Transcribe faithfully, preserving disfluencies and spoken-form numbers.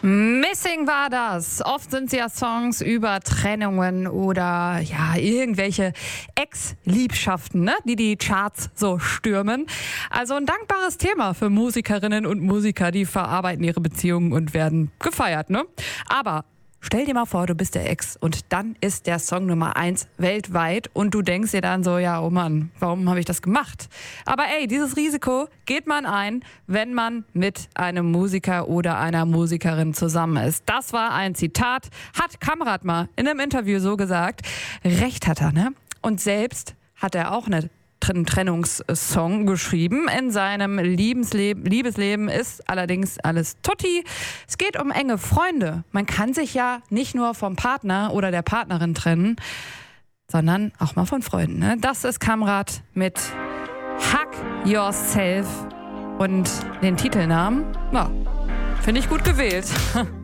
Missing war das. Oft sind es ja Songs über Trennungen oder ja irgendwelche Ex-Liebschaften, ne? die die Charts so stürmen. Also ein dankbares Thema für Musikerinnen und Musiker, die verarbeiten ihre Beziehungen und werden gefeiert. Ne? Aber stell dir mal vor, du bist der Ex und dann ist der Song Nummer eins weltweit und du denkst dir dann so, ja, oh Mann, warum habe ich das gemacht? Aber ey, dieses Risiko geht man ein, wenn man mit einem Musiker oder einer Musikerin zusammen ist. Das war ein Zitat, hat Kamrat mal in einem Interview so gesagt. Recht hat er, ne? Und selbst hat er auch eine einen Trennungssong geschrieben. In seinem Liebesleben, Liebesleben ist allerdings alles tutti. Es geht um enge Freunde. Man kann sich ja nicht nur vom Partner oder der Partnerin trennen, sondern auch mal von Freunden. Ne? Das ist Kamrat mit Hug Yourself und den Titelnamen, ja, finde ich gut gewählt.